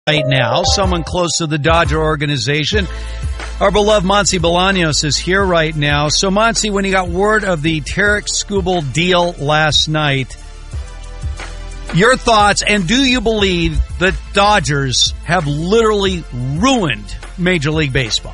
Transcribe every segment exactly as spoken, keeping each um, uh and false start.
Right now, someone close to the Dodger organization. Our beloved Monty Bolaños is here right now. So, Monty, when you got word of the Tarik Skubal deal last night, your thoughts, and do you believe that Dodgers have literally ruined Major League Baseball?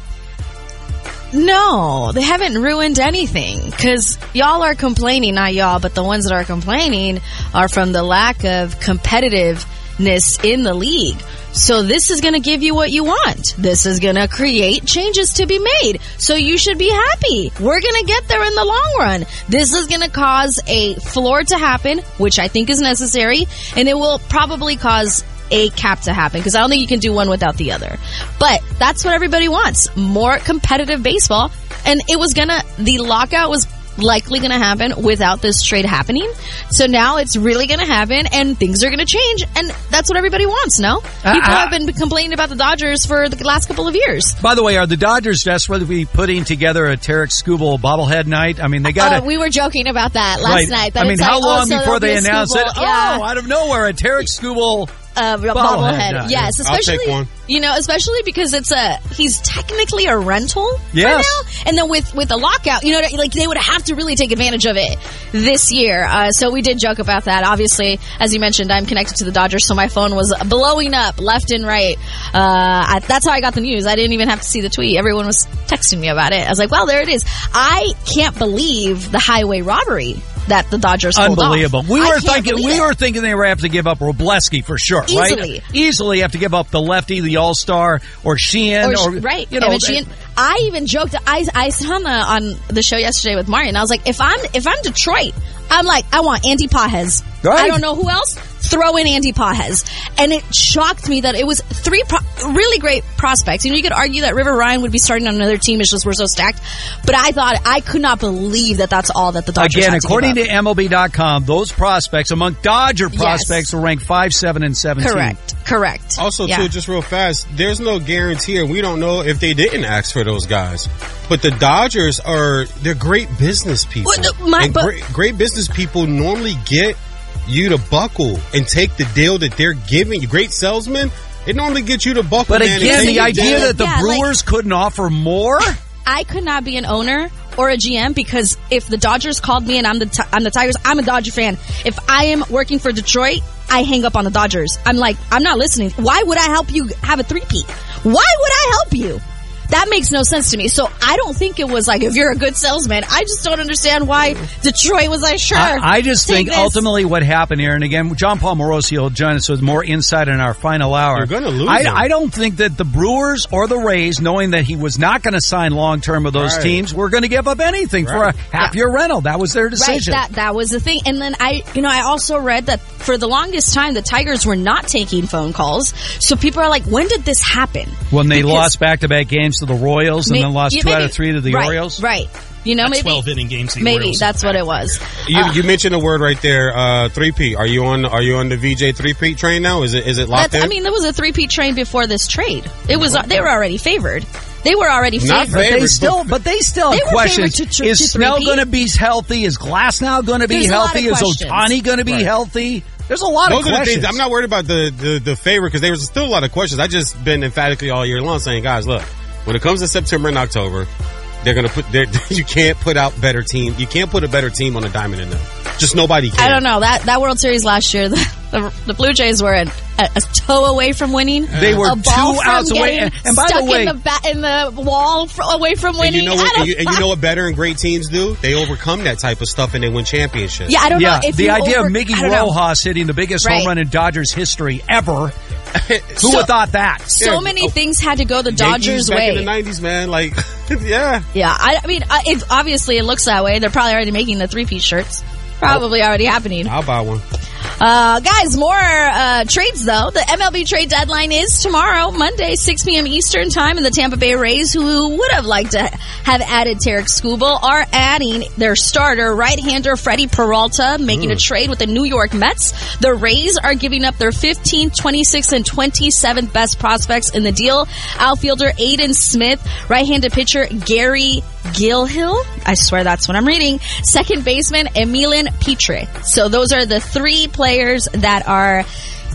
No, they haven't ruined anything, because y'all are complaining, not y'all, but the ones that are complaining are from the lack of competitiveness in the league. So this is going to give you what you want. This is going to create changes to be made. So you should be happy. We're going to get there in the long run. This is going to cause a floor to happen, which I think is necessary, and it will probably cause a cap to happen, because I don't think you can do one without the other. But that's what everybody wants. More competitive baseball. And it was going to, the lockout was likely going to happen without this trade happening. So now it's really going to happen, and things are going to change, and that's what everybody wants, no? People uh, uh, have been complaining about the Dodgers for the last couple of years. By the way, are the Dodgers desperate to be putting together a Tarik Skubal bobblehead night? I mean, they got uh, We were joking about that last right. night. That I mean, how like, long oh, so before they announced it? Yeah. Oh, out of nowhere, a Tarik Skubal Uh, bobblehead. bobblehead. Yes, especially, I'll take one. You know, especially because it's a, he's technically a rental. Yes. Right now. And then with, with the lockout, you know, like they would have to really take advantage of it this year. Uh, so we did joke about that. Obviously, as you mentioned, I'm connected to the Dodgers, so my phone was blowing up left and right. Uh, I, that's how I got the news. I didn't even have to see the tweet. Everyone was texting me about it. I was like, well, there it is. I can't believe the highway robbery that the Dodgers pulled Unbelievable. off. We I were thinking we it. were thinking they were have to give up Robleski for sure, Easily. right? Easily have to give up the lefty, the all-star, or Sheehan, or, or right. you know. Evan Sheehan. I even joked. I I said on the on the show yesterday with Marion. I was like, if I'm if I'm Detroit, I'm like, I want Andy Pages. Right. I don't know who else. Throw in Andy Pages. And it shocked me that it was three pro- really great prospects. You know, you could argue that River Ryan would be starting on another team. It's just we're so stacked. But I thought, I could not believe that that's all that the Dodgers Again, had to according give to M L B dot com, those prospects among Dodger prospects yes. are ranked five, seven, and seventeen. Correct. Correct. Also, yeah. too, just real fast, there's no guarantee, and we don't know if they didn't ask for those guys. But the Dodgers are, they're great business people. Well, my, and but, great, great business people normally get you to buckle and take the deal that they're giving you. Great salesmen, they normally get you to buckle. But man, again, the idea that the yeah, Brewers like, couldn't offer more? I could not be an owner or a G M, because if the Dodgers called me and I'm the t- I'm the Tigers, I'm a Dodger fan. If I am working for Detroit, I hang up on the Dodgers. I'm like, I'm not listening. Why would I help you have a three-peat? Why would I help you? That makes no sense to me. So I don't think it was like, if you're a good salesman, I just don't understand why Detroit was like, sure. I, I just think this. ultimately what happened here, and again, John Paul Morosi will join us with more insight in our final hour. You're going to lose I, him. I don't think that the Brewers or the Rays, knowing that he was not going to sign long-term with those right. teams, were going to give up anything right. for a half-year yeah. rental. That was their decision. Right, that, that was the thing. And then I, you know, I also read that for the longest time, the Tigers were not taking phone calls. So people are like, when did this happen? When they because lost back-to-back games to the Royals and then lost yeah, two maybe, out of three to the right, Orioles? Right. You know, maybe twelve inning games. The maybe Orioles that's what it was. You, uh, you mentioned a word right there, uh, three-peat. Are you on? Are you on the V J three-peat train now? Is it is it locked in? I mean, there was a three-peat train before this trade. It was they were already favored. They were already Not favored. But they Favorite, still, but they still They have were questions. favored to- to- Is to Snell three-peat? going to be healthy? Is Glasnow going to be There's a lot healthy? of Is questions. Ohtani going to be Right. healthy? There's a lot Those of are the questions. things. I'm not worried about the the, the favor, because there was still a lot of questions. I just been emphatically all year long saying, guys, look, when it comes to September and October, they're gonna put. You can't put out better team. You can't put a better team on a diamond than them. Just nobody can. I don't know that that World Series last year. The, the, the Blue Jays were a, a, a toe away from winning. They were a ball two from outs away. getting And, and by stuck the way, in the, bat, in the wall fr- away from And winning. you know I what? don't And you, and you know what better and great teams do? They overcome that type of stuff and they win championships. Yeah, I don't yeah, know if the you idea over, of Miggy I don't know. Rojas hitting the biggest Right. home run in Dodgers history ever. Who So- would have thought that? So Yeah, many oh, things had to go the Dodgers' Yankees back way. in the nineties, man. Like, yeah. Yeah, I, I mean, uh, if obviously it looks that way. They're probably already making the three-piece shirts. Probably already happening. I'll buy one. Uh, guys, more uh, trades, though. The M L B trade deadline is tomorrow, Monday, six p.m. Eastern time, and the Tampa Bay Rays, who would have liked to have added Tarik Skubal, are adding their starter, right-hander Freddie Peralta, making mm. a trade with the New York Mets. The Rays are giving up their fifteenth, twenty-sixth, and twenty-seventh best prospects in the deal. Outfielder Aiden Smith, right-handed pitcher Gary Gilhill, I swear that's what I'm reading, second baseman Emilian Petrie. So those are the three players that are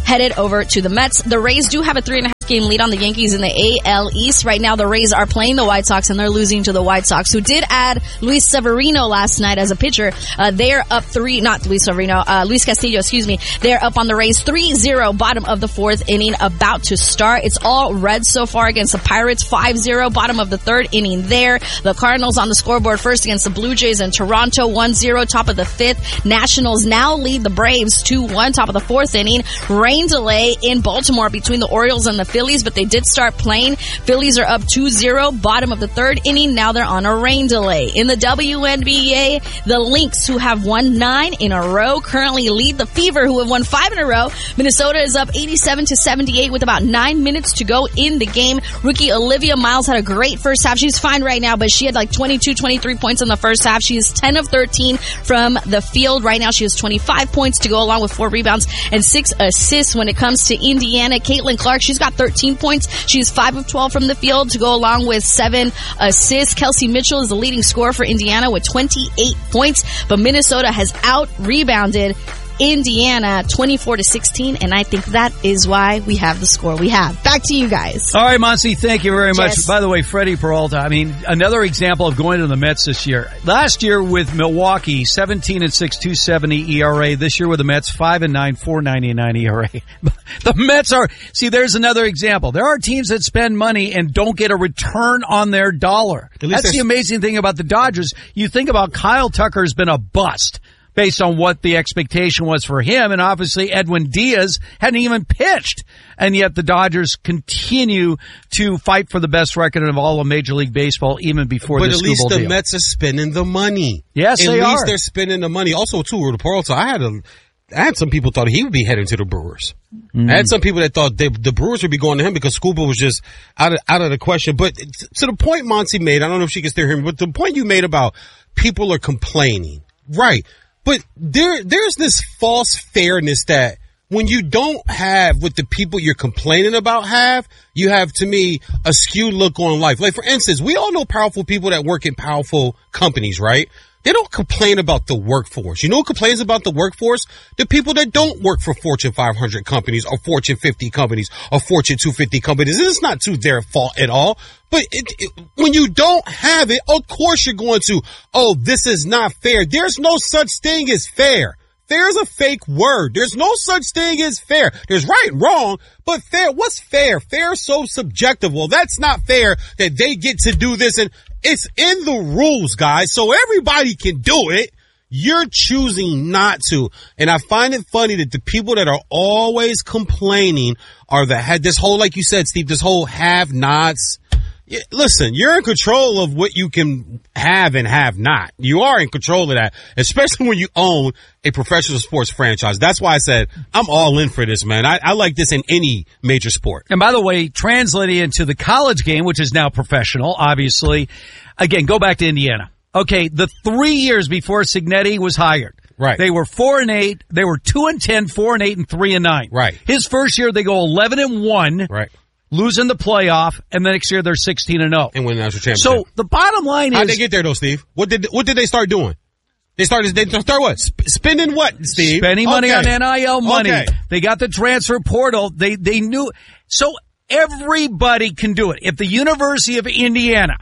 headed over to the Mets. The Rays do have a three and a half game lead on the Yankees in the A L East. Right now, the Rays are playing the White Sox, and they're losing to the White Sox, who did add Luis Severino last night as a pitcher. Uh, they're up three, not Luis Severino, uh, Luis Castillo, excuse me. They're up on the Rays three zero, bottom of the fourth inning, about to start. It's all red so far against the Pirates, five zero, bottom of the third inning there. The Cardinals on the scoreboard first against the Blue Jays in Toronto, one zero, top of the fifth. Nationals now lead the Braves two one, top of the fourth inning. Rain delay in Baltimore between the Orioles and the Phillies, but they did start playing. Phillies are up two zero, bottom of the third inning. Now they're on a rain delay. In the W N B A, the Lynx, who have won nine in a row, currently lead the Fever, who have won five in a row. Minnesota is up eighty-seven to seventy-eight with about nine minutes to go in the game. Rookie Olivia Miles had a great first half. She's fine right now, but she had like twenty-two, twenty-three points in the first half. She is ten of thirteen from the field. Right now she has twenty-five points to go along with four rebounds and six assists. When it comes to Indiana, Caitlin Clark, she's got thirteen points. She's five of twelve from the field to go along with seven assists. Kelsey Mitchell is the leading scorer for Indiana with twenty-eight points, but Minnesota has out-rebounded Indiana twenty-four to sixteen, and I think that is why we have the score we have. Back to you guys. All right, Monsi, thank you very much. Yes. By the way, Freddie Peralta, I mean, another example of going to the Mets this year. Last year with Milwaukee, seventeen and six, two seventy E R A. This year with the Mets, five and nine, four ninety-nine E R A. The Mets are, see, there's another example. There are teams that spend money and don't get a return on their dollar. That's the amazing thing about the Dodgers. You think about Kyle Tucker's been a bust based on what the expectation was for him. And obviously Edwin Diaz hadn't even pitched. And yet the Dodgers continue to fight for the best record of all of Major League Baseball even before but this But at least the deal. Mets are spending the money. Yes, at they are. At least they're spending the money. Also, too, with Peralta, I had a, I had some people thought he would be heading to the Brewers. Mm. I had some people that thought they, the Brewers would be going to him because Scuba was just out of, out of the question. But to the point Monty made, I don't know if she can still hear me, but the point you made about people are complaining. Right. But there, there's this false fairness that when you don't have what the people you're complaining about have, you have, to me, a skewed look on life. Like, for instance, we all know powerful people that work in powerful companies, right? They don't complain about the workforce. You know who complains about the workforce? The people that don't work for Fortune five hundred companies or Fortune fifty companies or Fortune two fifty companies. And it's not to their fault at all. But it, it, when you don't have it, of course you're going to, oh, this is not fair. There's no such thing as fair. Fair is a fake word. There's no such thing as fair. There's right and wrong, but fair, what's fair? Fair is so subjective. Well, that's not fair that they get to do this, and it's in the rules, guys, so everybody can do it. You're choosing not to. And I find it funny that the people that are always complaining are the, had this whole, like you said, Steve, this whole have-nots. Yeah, listen, you're in control of what you can have and have not. You are in control of that, especially when you own a professional sports franchise. That's why I said I'm all in for this, man. I, I like this in any major sport. And by the way, translating into the college game, which is now professional, obviously, again, go back to Indiana. Okay, the three years before Cignetti was hired. Right. They were four and eight. They were two and ten, four and eight, and three and nine. Right. His first year, they go eleven and one. Right. Losing the playoff, and the next year they're sixteen and oh. And win the national championship. So the bottom line is, how'd they get there though, Steve? What did what did they start doing? They started they start what? Sp- spending what, Steve? Spending money okay. on N I L money. Okay. They got the transfer portal. They they knew. So everybody can do it. If the University of Indiana,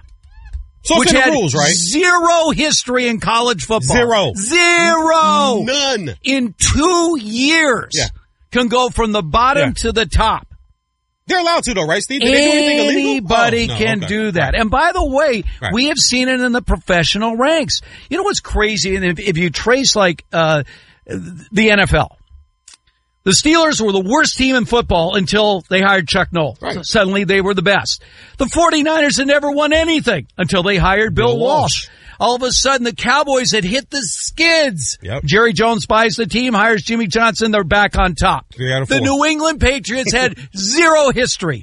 so which it's in had the rules, right? Zero history in college football. Zero. Zero. None. In two years, yeah. can go from the bottom yeah. to the top. They're allowed to, though, right, Steve? Did they do anything illegal? Anybody oh, no, can okay. do that. Right. And by the way, right. we have seen it in the professional ranks. You know what's crazy? And if, if you trace, like, uh, the N F L, the Steelers were the worst team in football until they hired Chuck Noll. Right. Suddenly they were the best. The 49ers had never won anything until they hired Bill, Bill Walsh. Walsh. All of a sudden, the Cowboys had hit the skids. Yep. Jerry Jones buys the team, hires Jimmy Johnson. They're back on top. Three out of the four. New England Patriots had zero history.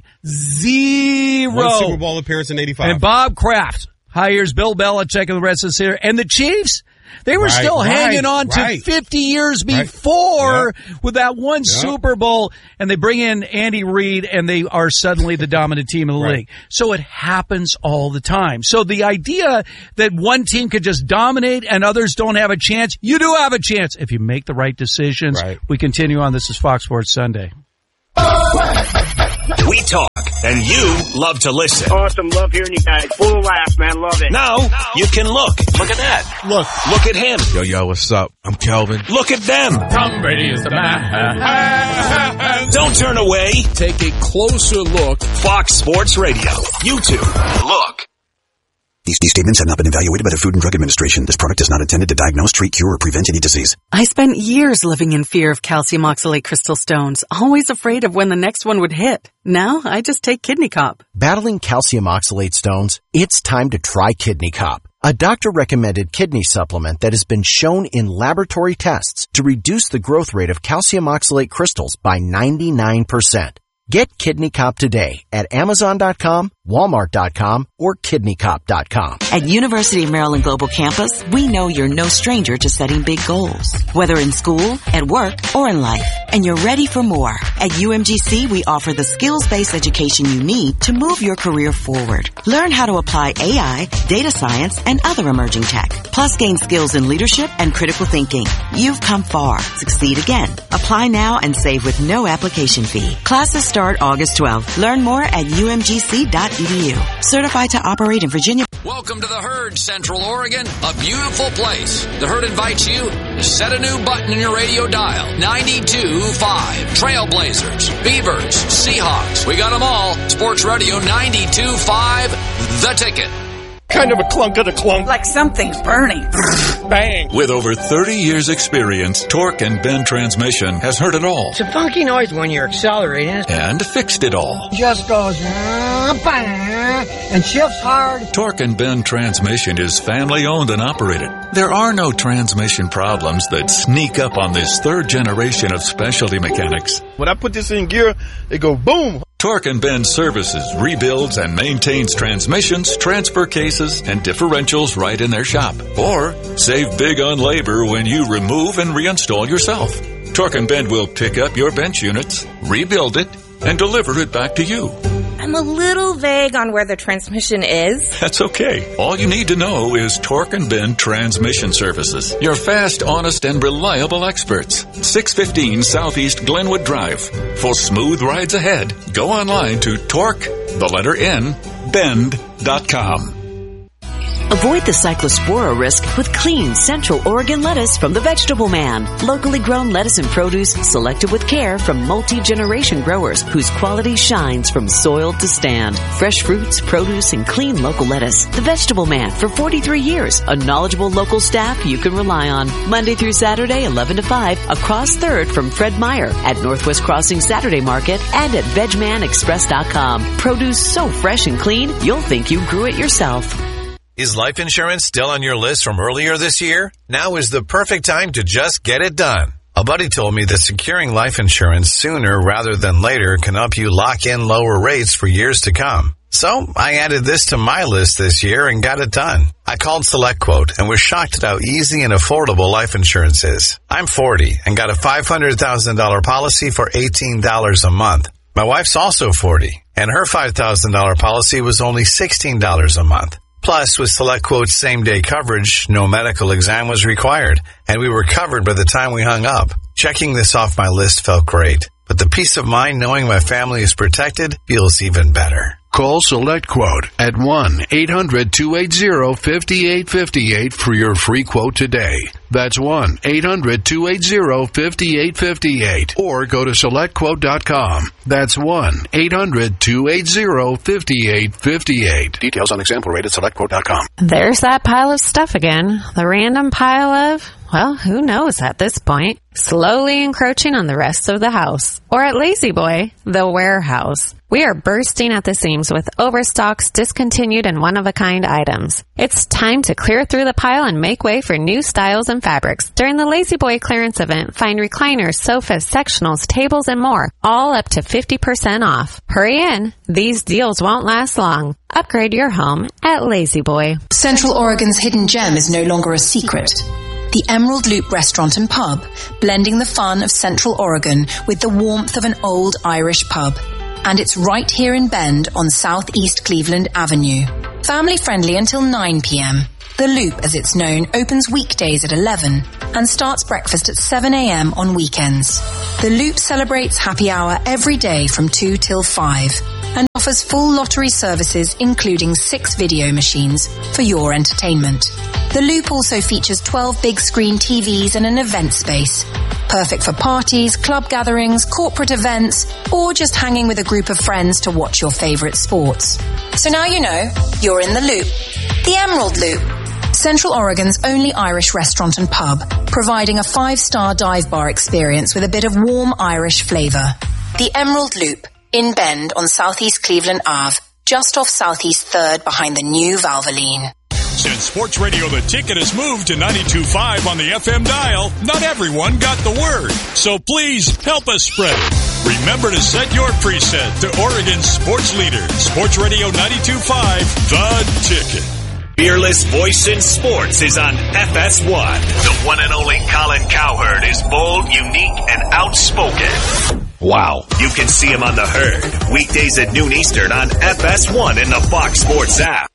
Zero. One Super Bowl appearance in eighty-five. And Bob Kraft hires Bill Belichick and the rest of the year. And the Chiefs, they were right, still right, hanging on right. to fifty years before right. yep. with that one yep. Super Bowl. And they bring in Andy Reid, and they are suddenly the dominant team in the right. league. So it happens all the time. So the idea that one team could just dominate and others don't have a chance, you do have a chance if you make the right decisions. Right. We continue on. This is Fox Sports Sunday. We talk, and you love to listen. Awesome. Love hearing you guys. Full of laughs, man. Love it. Now, you can look. Look at that. Look. Look at him. Yo, yo, what's up? I'm Kelvin. Look at them. Tom Brady is the man. Don't turn away. Take a closer look. Fox Sports Radio. YouTube. Look. These, these statements have not been evaluated by the Food and Drug Administration. This product is not intended to diagnose, treat, cure, or prevent any disease. I spent years living in fear of calcium oxalate crystal stones, always afraid of when the next one would hit. Now, I just take Kidney Cop. Battling calcium oxalate stones? It's time to try Kidney Cop, a doctor-recommended kidney supplement that has been shown in laboratory tests to reduce the growth rate of calcium oxalate crystals by ninety-nine percent. Get Kidney Cop today at Amazon dot com, Walmart dot com, or Kidney Cop dot com. At University of Maryland Global Campus, we know you're no stranger to setting big goals, whether in school, at work, or in life, and you're ready for more. At U M G C, we offer the skills-based education you need to move your career forward. Learn how to apply A I, data science, and other emerging tech, plus gain skills in leadership and critical thinking. You've come far. Succeed again. Apply now and save with no application fee. Classes start Start August twelfth. Learn more at U M G C dot E D U. Certified to operate in Virginia. Welcome to the Herd, Central Oregon, a beautiful place. The Herd invites you to set a new button in your radio dial. ninety-two point five. Trailblazers, Beavers, Seahawks. We got them all. Sports Radio ninety-two point five. The Ticket. Kind of a clunk of the clunk. Like something's burning. Bang. With over thirty years experience, Torque and Bend Transmission has heard it all. It's a funky noise when you're accelerating. And fixed it all. Just goes and shifts hard. Torque and Bend Transmission is family owned and operated. There are no transmission problems that sneak up on this third generation of specialty mechanics. When I put this in gear, it go boom. Torque and Bend services, rebuilds, and maintains transmissions, transfer cases, and differentials right in their shop. Or save big on labor when you remove and reinstall yourself. Torque and Bend will pick up your bench units, rebuild it, and deliver it back to you. I'm a little vague on where the transmission is. That's okay. All you need to know is Torque and Bend Transmission Services. Your fast, honest, and reliable experts. six fifteen Southeast Glenwood Drive. For smooth rides ahead, go online to Torque, the letter N, bend dot com. Avoid the cyclospora risk with clean Central Oregon lettuce from the Vegetable Man. Locally grown lettuce and produce selected with care from multi-generation growers whose quality shines from soil to stand. Fresh fruits, produce, and clean local lettuce. The Vegetable Man for forty-three years. A knowledgeable local staff you can rely on. Monday through Saturday, eleven to five, across third from Fred Meyer at Northwest Crossing Saturday Market and at veg man express dot com. Produce so fresh and clean, you'll think you grew it yourself. Is life insurance still on your list from earlier this year? Now is the perfect time to just get it done. A buddy told me that securing life insurance sooner rather than later can help you lock in lower rates for years to come. So I added this to my list this year and got it done. I called SelectQuote and was shocked at how easy and affordable life insurance is. I'm forty and got a five hundred thousand dollars policy for eighteen dollars a month. My wife's also forty and her five thousand dollars policy was only sixteen dollars a month. Plus, with SelectQuote's same-day coverage, no medical exam was required, and we were covered by the time we hung up. Checking this off my list felt great, but the peace of mind knowing my family is protected feels even better. Call SelectQuote at one eight hundred two eight zero five eight five eight for your free quote today. That's one eight hundred two eight zero five eight five eight. Or go to select quote dot com. That's one eight hundred two eight zero five eight five eight. Details on example rate at select quote dot com. There's that pile of stuff again. The random pile of, well, who knows at this point, slowly encroaching on the rest of the house. Or at Lazy Boy, the warehouse. We are bursting at the seams with overstocks, discontinued, and one-of-a-kind items. It's time to clear through the pile and make way for new styles and fabrics. During the Lazy Boy clearance event, find recliners, sofas, sectionals, tables, and more, all up to fifty percent off. Hurry in. These deals won't last long. Upgrade your home at Lazy Boy. Central Oregon's hidden gem is no longer a secret. The Emerald Loop Restaurant and Pub, blending the fun of Central Oregon with the warmth of an old Irish pub. And it's right here in Bend on Southeast Cleveland Avenue. Family friendly until nine p.m. The Loop, as it's known, opens weekdays at eleven and starts breakfast at seven a.m. on weekends. The Loop celebrates happy hour every day from two till five and offers full lottery services including six video machines for your entertainment. The Loop also features twelve big screen T Vs and an event space. Perfect for parties, club gatherings, corporate events, or just hanging with a group of friends to watch your favorite sports. So now you know, you're in the Loop. The Emerald Loop. Central Oregon's only Irish restaurant and pub, providing a five-star dive bar experience with a bit of warm Irish flavour. The Emerald Loop, in Bend on Southeast Cleveland Avenue, just off Southeast third behind the new Valvoline. Since Sports Radio The Ticket has moved to ninety-two point five on the F M dial, not everyone got the word. So please help us spread it. Remember to set your preset to Oregon's sports leader, Sports Radio ninety-two point five, The Ticket. Fearless voice in sports is on F S one. The one and only Colin Cowherd is bold, unique, and outspoken. Wow. You can see him on The Herd, weekdays at noon Eastern on F S one and the Fox Sports app.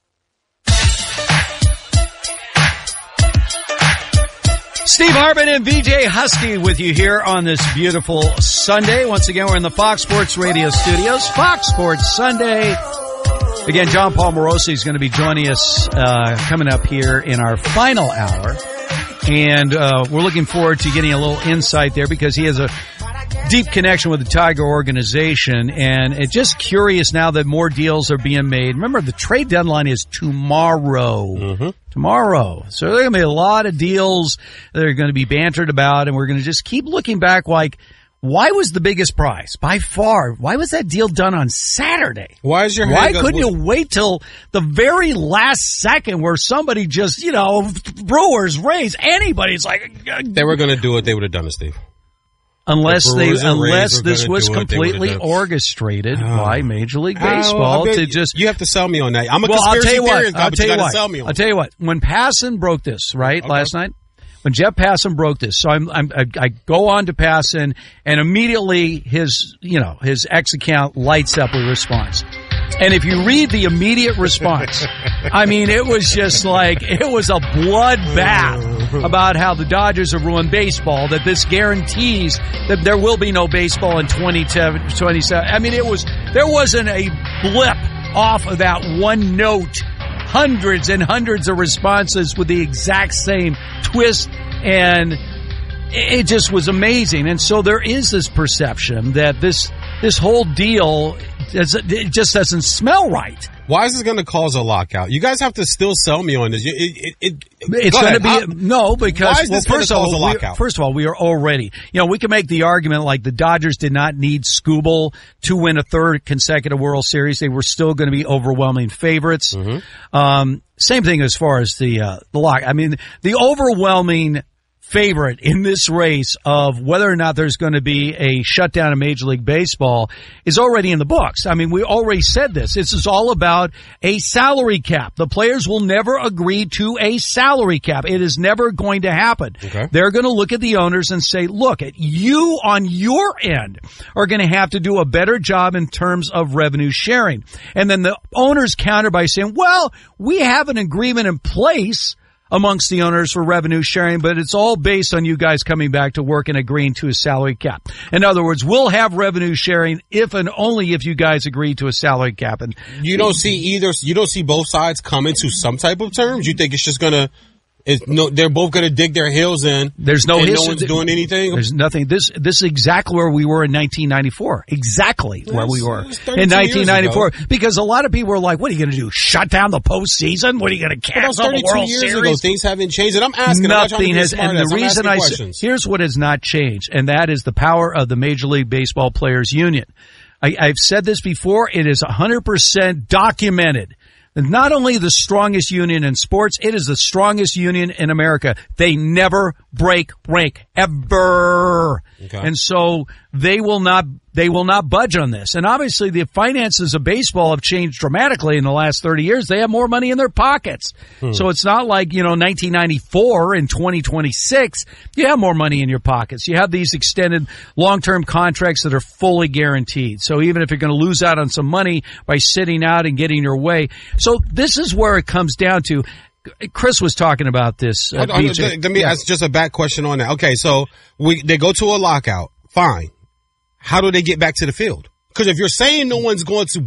Steve Harbin and V J Husky with you here on this beautiful Sunday. Once again, we're in the Fox Sports Radio studios. Fox Sports Sunday. Again, John Paul Morosi is going to be joining us uh coming up here in our final hour. And uh we're looking forward to getting a little insight there because he has a deep connection with the Tiger organization. And it's just curious now that more deals are being made. Remember, the trade deadline is tomorrow. Mm-hmm. Tomorrow. So there are going to be a lot of deals that are going to be bantered about, and we're going to just keep looking back like, why was the biggest prize? By far. Why was that deal done on Saturday? Why is your Why couldn't you wait till the very last second where somebody just, you know, Brewers, Rays, anybody's like... They were going to do what they would have done to Steve. Unless the they, Brewers and unless Rays were this gonna was do what they completely would've done. orchestrated Oh. by Major League Oh, I Baseball bet to you- just... You have to sell me on that. I'm a well, I'll conspiracy tell you what. theorist guy, I'll but tell you you got to what. sell me on I'll tell you what. When Passan broke this, right, Okay. last night, when Jeff Passan broke this, so I'm, I'm I, I go on to Passan, and immediately his, you know, his X account lights up with response. And if you read the immediate response, I mean, it was just like, it was a bloodbath about how the Dodgers have ruined baseball, that this guarantees that there will be no baseball in twenty twenty-seven. I mean, it was, there wasn't a blip off of that one note. Hundreds and hundreds of responses with the exact same twist, and it just was amazing. And so there is this perception that this this whole deal, it just doesn't smell right. Why is this going to cause a lockout? You guys have to still sell me on this. It, it, it, it's go going to ahead. be, no, because, why is well, this going first to of cause a all, we, lockout? first of all, we are already, you know, we can make the argument like the Dodgers did not need Skubal to win a third consecutive World Series. They were still going to be overwhelming favorites. Mm-hmm. Um, same thing as far as the, uh, the lock. I mean, the overwhelming favorite in this race of whether or not there's going to be a shutdown of Major League Baseball is already in the books. I mean, we already said this. This is all about a salary cap. The players will never agree to a salary cap. It is never going to happen. Okay. They're going to look at the owners and say, look, you on your end are going to have to do a better job in terms of revenue sharing. And then the owners counter by saying, well, we have an agreement in place amongst the owners for revenue sharing, but it's all based on you guys coming back to work and agreeing to a salary cap. In other words, we'll have revenue sharing if and only if you guys agree to a salary cap. And You don't see either, you don't see both sides coming to some type of terms? You think it's just going to, it's no, they're both going to dig their heels in. There's no and history. no one's doing anything? There's nothing. This this is exactly where we were in nineteen ninety-four. Exactly where we were in nineteen ninety-four. Because a lot of people were like, what are you going to do? Shut down the postseason? What are you going to cancel the World years Series? Ago, things haven't changed. And I'm asking. Nothing I'm has. And the reason I say, here's what has not changed, and that is the power of the Major League Baseball Players Union. I, I've said this before. It is one hundred percent documented. Not only the strongest union in sports, it is the strongest union in America. They never break rank, ever. Okay. And so they will not, they will not budge on this. And obviously the finances of baseball have changed dramatically in the last thirty years. They have more money in their pockets. Hmm. So it's not like, you know, nineteen ninety-four and twenty twenty-six, you have more money in your pockets. You have these extended long-term contracts that are fully guaranteed. So even if you're going to lose out on some money by sitting out and getting your way. So this is where it comes down to. Chris was talking about this. Uh, Hold on, let me yeah. ask just a back question on that. Okay, so we they go to a lockout fine. How do they get back to the field? Because if you're saying no one's going to